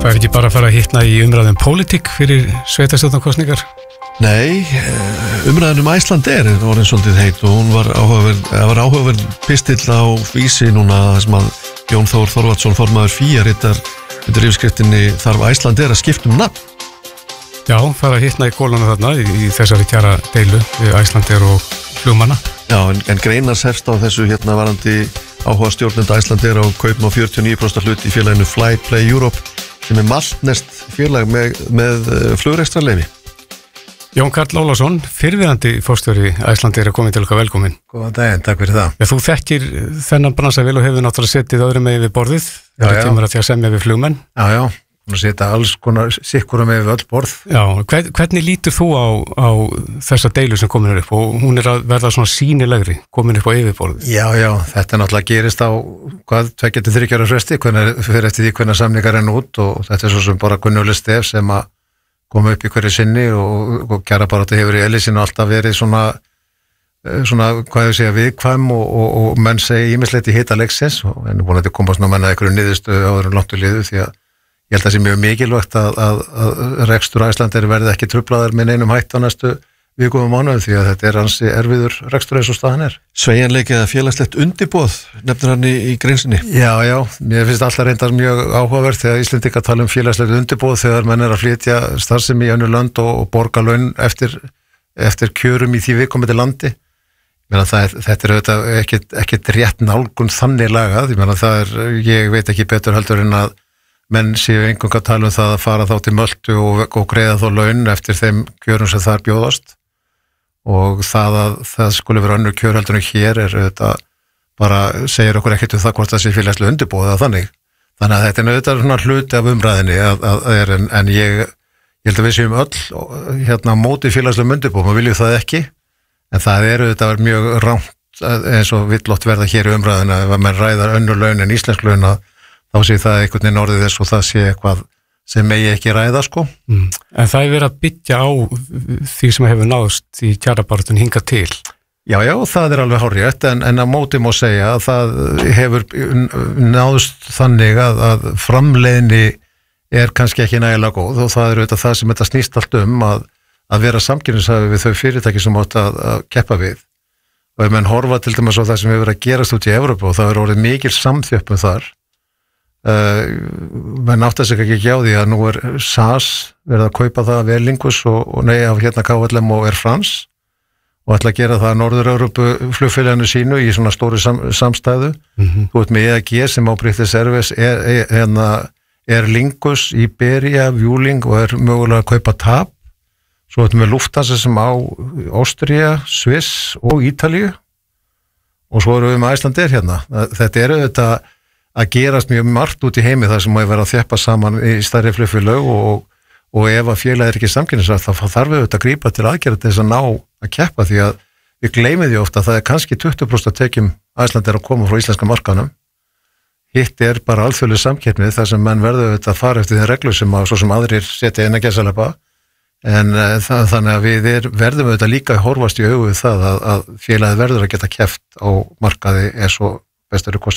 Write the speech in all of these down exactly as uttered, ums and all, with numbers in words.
Það er ekki bara að fara að hittna í umræðum pólitík fyrir sveitarstjórnarkosningar? Nei, umræðan um Icelandair er orðin svolítið heit og hún var áhugaverð, það var áhugaverð pistill á Vísi núna þessum að Jón Þór Þorvaldsson formaður Fía ritar undir yfirskriftinni þarf Icelandair að skipta um nafn. Já, fara að hittna í kólana þarna í, í þessari kjara deilu við Icelandair og flugmanna. Já, en, en Greinars hefst á þessu hérna varandi áhuga stjórnenda Icelandair á kaupum á fjörutíu og níu prósent hlut í félaginu Flyplay Europe sem er maltnest félag með, með flugrekstrarleyfi. Jón Karl Ólafsson, fyrrverandi forstjóri Icelandair er komið til okkar velkomin. Góðan daginn, takk fyrir það. Ja, þú þekkir þennan bransa vel og hefur náttúrulega settið öðrum megin við borðið. Já, já. Það kemur að því að semja við flugmenn. Já, já, og setja alls konar sikkurum með öll borð. Já, hvern, hvernig lítur þú á, á þessa deilu sem komin er upp og hún er að verða svona sýnilegri, komin upp á yfirborðið? Já, já, þetta náttúrulega gerist á hvað, tveggja til þriggja ára fresti, hvernig fyrir eftir því hvernig samningar renna út og þetta er svo sem bara kunnuleg stef sem að koma upp í hverju sinni og, og kjarabaráttu hefur í eðlisínu alltaf verið svona, svona hvað ég segja, viðkvæm og, og, og menn segja ýmislegt í hita leiksins og en búin að þetta komast nú menna einhverju niðurstöðu áður en langt úr liðu því að ég held að það sé mjög mikilvægt að, að, að rekstur Icelandair verði ekki truflaður með neinum hætt á næstu vikum og mánuðum því að þetta er ansi erfiður rekstur eins og staðan er. Sveigjanleiki eða félagslegt undirboð nefnir hann í, í greininni? Já, já, mér finnst alltaf reyndar mjög áhugavert þegar Íslendingar tala um félagslegt undirboð þegar menn er að flytja starfsemi í önnur lönd og, og borga laun eftir, eftir kjörum í því viðkomandi landi. Ég meina það er, þetta er auðvitað ekkit, ekkit rétt nálgun þannig lagað, ég meina það er, ég veit ekki betur heldur en að menn séu einhverjum að tala um það að fara þá til Möltu og, og greiða þá laun eftir þeim kjörum sem þar bjóðast og það að það skulle vera önnur kjör heldur en hér er auðvitað bara segir okkur ekkert um það hvort það sé félagslega undirbúið eða þannig. Þannig að þetta er auðvitað svona hluti af umræðinni að, að, að er, en, en ég, ég held að við séum öll hérna móti félagslega undirbúið, maður viljum það ekki en það er auðvitað mjög rangt eins og villótt verða hér í umræðina ef að menn ræðar önnur laun en íslensk laun að þá sé það einhvern veginn orðið þess og það sé eitthvað sem megi ekki ræða sko. Mm. En það er verið að byggja á því sem hefur náðst í kjarabaráttunni hingað til. Já, já, það er alveg hárrétt en, en að móti má segja að það hefur náðst þannig að, að framleiðni er kannski ekki nægilega góð og það er auðvitað það sem þetta snýst allt um að, að vera samkynningshafi við þau fyrirtæki sem átt að, að keppa við. Og ef menn horfa til dæmis á það sem hefur verið að gerast út í Evrópu og það er orðið mikil samþjöppun þar Uh, menn átt að segja ekki á því að nú er S A S verið að kaupa það af Aer Lingus og, og nei af hérna K L M og Air France og ætla að gera það Norður-Európu flugfélaginu sínu í svona stóri sam, samstæðu mm-hmm. Þú ert með E A G sem á British Airways er, hérna Aer Lingus, Iberia, Vueling og er mögulega að kaupa TAP svo ertu með Lufthansa sem á Ástría, Sviss og Ítalíu og svo erum við með Icelandair hérna þetta er auðvitað að gerast mjög margt út í heimi þar sem má vera að þjappa saman í stærri flugfélög og, og ef að félag er ekki samkynningshaft þá þarf við auðvitað að grípa til aðgerða til þess að ná að keppa því að við gleymum því ofta að það er kannski tuttugu prósent tekjum Icelandair að koma frá íslenska markaðnum. Hitt er bara alþjóðleg samkeppni þar sem menn verður auðvitað að fara eftir þeim reglur sem, að, svo sem aðrir setja inn að gæsalappa en uh, það, þannig að við er, verðum auðvitað líka að horfast í augu við það að, að félagið verður að geta keppt á markaði eins og bestur kosti.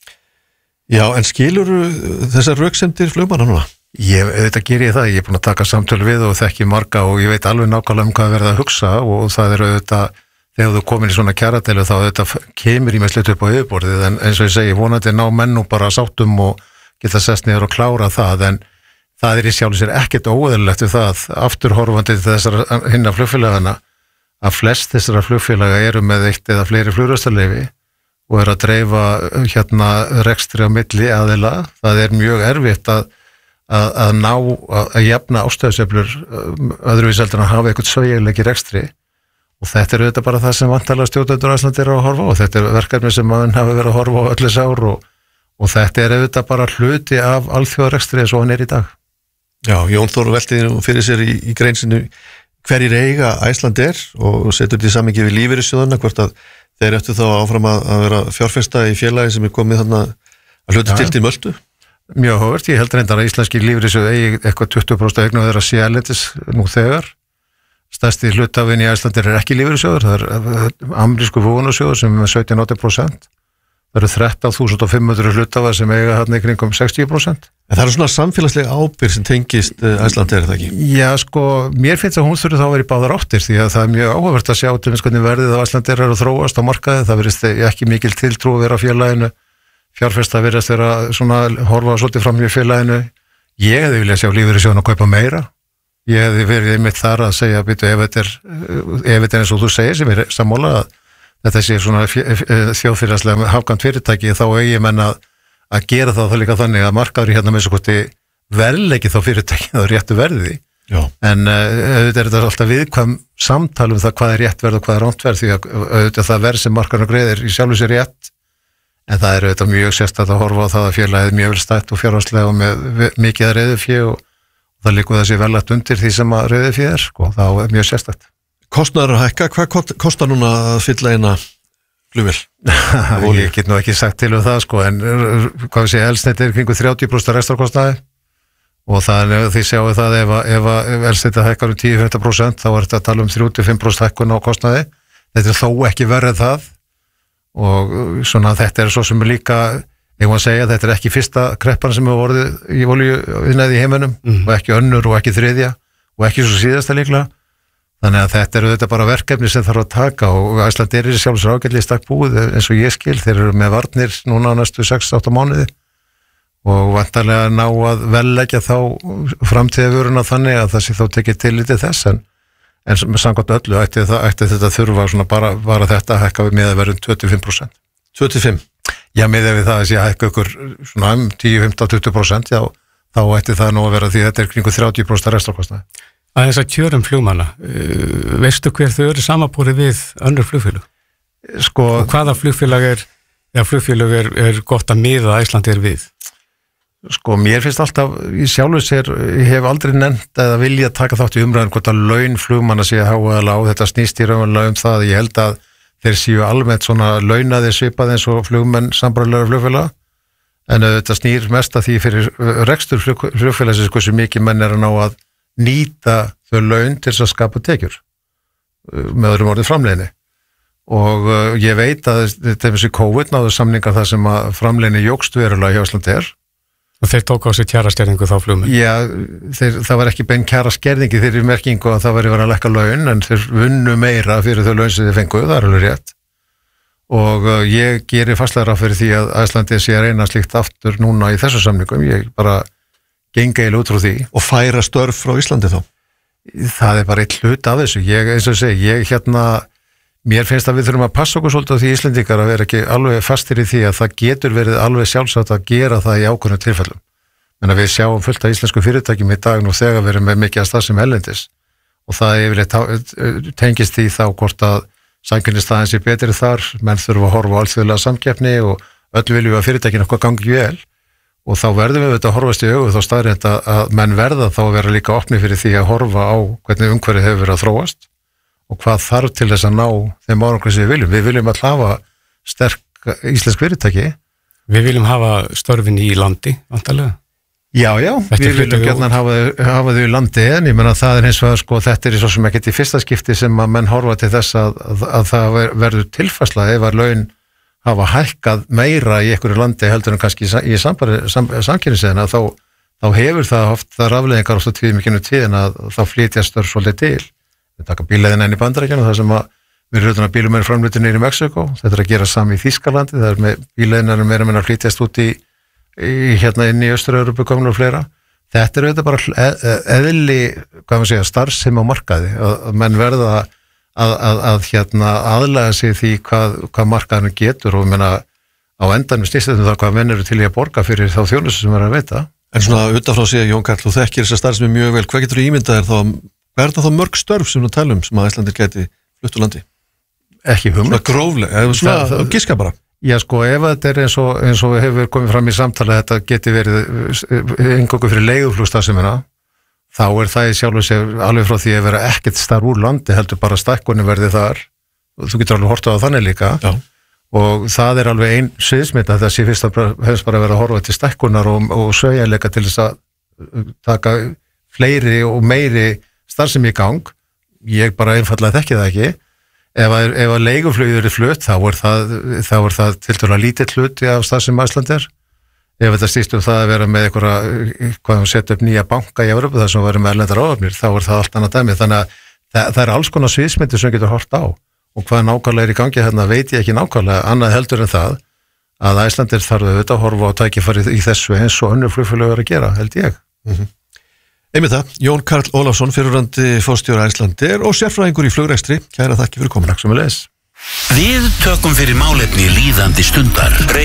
Já, en skilur þessar röksemdir flugmanna núna? Ég, þetta ger ég það, ég er búin að taka samtölu við og þekki marga og ég veit alveg nákvæmlega um hvað verða að hugsa og það er auðvitað, þegar þú komin í svona kjaradeilu þá auðvitað kemur í með slutt upp á yfirborðið en eins og ég segi, vonandi ná menn nú bara sáttum og geta sest niður og klára það en það er í sjálfu sér ekkert óeðlilegt við það, afturhorfandi til þessara hinna flugfélagana að flest þessara flugfélaga eru með eitt eða fleiri flugrekstrarleyfi og er að dreifa hérna rekstri á milli aðila, það er mjög erfitt að, að, að ná að, að jafna ástöðseflur öðruvís heldur en að hafa eitthvað sveigjanleiki rekstri og þetta er auðvitað bara það sem vantarlega stjórnendur Icelandair eru að horfa á og þetta er verkefni sem mann hafa verið að horfa á öllu sár og, og þetta er auðvitað bara hluti af alþjóðarekstri eins og hann er í dag. Já, Jón Þór velti fyrir sér í, í greinsinu hverjir eiga Icelandair og setur því samhengi við lífeyrissjóðana hvort að þeir eftir þá áfram að, að vera fjárfesta í félagi sem er komið þarna að hluta til til Möltu? Mjög hóvert, ég held reyndar að íslenski lífeyrissjóð eigi eitthvað tuttugu prósent eignu þeirra sé erlendis nú þegar. Stærsti hlutafinn í Icelandair er ekki lífeyrissjóður, það er amerísku vogunarsjóður sem er með sautján til átján prósent. Það eru þrettán þúsund fimm hundruð hlutafar sem eiga þarna í kringum sextíu prósent. En það er svona samfélagslega ábyrgð sem tengist Icelandair, er það ekki? Já, sko, mér finnst að hún þurfi þá að vera í báðar áttir því að það er mjög áhugavert að sjá til hvernig verðið á Icelandair er að þróast á markaði, það verðist ekki mikil tiltrú að vera á félaginu, fjárfesta verðist vera svona horfa svolítið fram í félaginu. Ég hefði viljað sjá lífeyrissjóðina að kaupa meira, ég hefði verið einmitt þar að segja, byrju, ef þetta er, ef þetta er eins og þú segir sem er sammála að þetta sé svona þjóðfélagslega hafkvæmt fyrirtæki, þá eigi menn að að gera það þá líka þannig að markaður í hérna með svo hvort verðleiki þá fyrirtækið á réttu verði. Já. En auðvitað er þetta alltaf viðkvæm samtal um það hvað er rétt verð og hvað er ránt verð því að auðvitað það verð sem markaðurinn greiðir í sjálfu sér rétt, en það er auðvitað mjög sérstætt að horfa á það að félagið er mjög vel stætt og fjárhagslega og með mikið að reiðufé og það líkur þessi verðlagt undir því sem að reiðufé er, sko, þá er mjög sérstætt. Kostnaður að hækka, hvað kostar núna að fylla eina flugvél? Ég get nú ekki sagt til um það, sko, en hvað við segja, Eldsneyti er kringu þrjátíu prósent rekstrarkostnaði og það er því sjáum það ef, ef, ef Eldsneyti hækkar um tíu til fimmtán prósent þá er þetta að tala um þrjátíu til fimm prósent hækkun á kostnaði. Þetta er þó ekki verið það og svona þetta er svo sem er líka, ég má segja, þetta er ekki fyrsta kreppan sem hefur orðið í olíuiðnaði í heiminum mm. og ekki önnur og ekki þriðja og ekki svo síðasta líklega. Þannig að þetta eru þetta bara verkefni sem þarf að taka og Icelandair er sjálfsög ágætlega stakk búið eins og ég skil, þeir eru með varnir núna næstu sex til átta mánuði og vantarlega ná að velleggja þá framtíðavöruna þannig að það sé þá tekið tilliti þess en, en samkvæmt öllu ætti, það, ætti þetta þurfa svona bara, bara þetta að hækka við með að vera um tuttugu og fimm prósent. tuttugu og fimm? Já, með við það að sé að hækka ykkur svona um tíu, fimmtán, tuttugu prósent, já, þá ætti það nú að vera því þetta er kringu þrjátíu prósent rekstrarkostnaði. Að þess að kjörum flugmanna, veistu hver þau eru samanborið við önnur flugfélög? Sko, og hvaða flugfélag er, eða flugfélag er, er gott að miða Icelandair við? Sko, mér finnst alltaf, í sjálfu sér, ég hef aldrei nefnt eða vilja taka þátt í umræðin hvort að laun flugmanna sé að háa eða lág, þetta snýst í raunverulega um það, ég held að þeir séu almennt svona launaði svipað eins og flugmenn sambærilegra flugfélaga, en þetta snýr mest að því fyrir rekstur flug, flugfélagsins hversu mikið menn er að ná að nýta þau laun til þess að skapa tekjur með öðrum orðið framleiðni og uh, ég veit að þetta er þessi COVID náðu samningar þar sem að framleiðni jókst verulega hjá Icelandair og þeir tók á sig kjaraskerðingu þá flugmenn. Já, þeir, það var ekki bein kjaraskerðingi þeirri merkingu að það væri verið að lækka laun en þeir vunnu meira fyrir þau laun sem þeir fengu, það er alveg rétt og uh, ég gerir fastlega ráð fyrir því að Icelandair sé að reyna slíkt aftur núna í þessu samningum, ég bara genga eiginlega út frá því. Og færa störf frá Íslandi þá? Það er bara eitt hlut af þessu. Ég, eins og segi, ég hérna, mér finnst að við þurfum að passa okkur svolítið á því Íslendingar að vera ekki alveg fastir í því að það getur verið alveg sjálfsagt að gera það í ákveðnum tilfellum. Menn að við sjáum fullt af íslensku fyrirtækjum í dag nú þegar verið með mikið að stað sem ellendis og það yfirleitt tengist því þá hvort að samkeppnisstaðan sé betri þar, menn þurfa að horfa á alþjóðlega samkeppni og öll viljum að fyrirtækin eitthvað gangi vel. Og þá verðum við þetta að horfast í augu þá staðreynd að menn verða þá að vera líka opni fyrir því að horfa á hvernig umhverfið hefur verið að þróast og hvað þarf til þess að ná þeim árangri sem við viljum. Við viljum að hafa sterk íslensk fyrirtæki. Við viljum hafa störfin í landi, vantarlega. Já, já, þetta við viljum gjarnan hafa, hafa þau í landi en ég menna það er eins og sko þetta er svo sem ekkert í fyrsta skipti sem að menn horfa til þess að, að, að það verður tilfærsla ef að laun hafa hækkað meira í einhverju landi heldur en kannski í samkynniseðina þá, þá hefur það oft það rafleðingar ofta tíð mikinu tíðin að þá flytja störf svolítið til. Við taka bíleiðina enn í Bandaríkjunum þar sem að við erum að bílum er framlutin nýri í Mexiko, þetta er að gera sami í Þýskalandi, það er með bíleiðinar meira meina að flytjast út í, í hérna inn í Austur-Európu komin og fleira. Þetta er auðvitað bara eðli, hvað maður segja, starfsemi á markaði að, að menn verða Að, að, að hérna aðlaga sig því hvað, hvað markaðinu getur og menna á endanum snýst þetta um það hvað menn eru til í að borga fyrir þá þjónustu sem er að veita. En svona utanfrá sig Jón Karl, þú þekkir þessa starfsemi mjög vel, hvað getur þú ímyndað er þá, hvað er það þá mörg störf sem þú talum sem að Icelandair geti flutt úr landi? Ekki hugmynd. Svona gróflega, eða svona það, það, giska bara. Já sko, ef þetta er eins og, eins og hefur komið fram í samtali þetta geti verið eingöngu fyrir leiguflugstarfsemina þá er það í sjálfu sér alveg frá því að vera ekkert starf úr landi heldur bara stækkunni verði þar og þú getur alveg horta á þannig líka. Já. Og það er alveg ein sviðsmynd að það sé fyrst að hefst bara verið að horfa til stækkunar og, og sveigjanleika til þess að taka fleiri og meiri starfsemi í gang. Ég bara einfallega þekki það ekki. Ef að, ef að leiguflugið eru flutt þá er það, þá er það tiltölulega lítill hluti af starfsemi Icelandair. ef þetta stýst um það að vera með einhverja, hvað hún setja upp nýja banka í Evrópu þar sem verður með erlendar áhafnir, þá er það allt annað dæmi, þannig að það, það er alls konar sviðsmyndir sem getur hort á og hvað nákvæmlega er í gangi hérna veit ég ekki nákvæmlega, annað heldur en það að Icelandair þarf auðvitað að horfa á tækifæri í þessu eins og önnur flugfélög eru að gera, held ég. Mm-hmm. Einmitt það, Jón Karl Ólafsson, fyrrverandi forstjóri Icelandair og sérfræðingur í flugrekstri, kæra þakki fyrir komin. Takk sömuleiðis. Við tökum fyrir málefni líðandi stundar.